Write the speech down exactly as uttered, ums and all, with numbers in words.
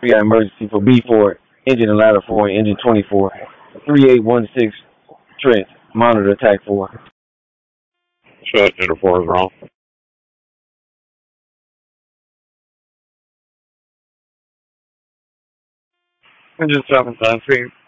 We got emergency for B four, engine and ladder four, and engine twenty-four. three eight one six, Trent, monitor attack four. Shut, Enter four is wrong. Engine seven, ten feet.